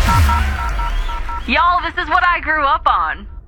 Y'all, this is what I grew up on.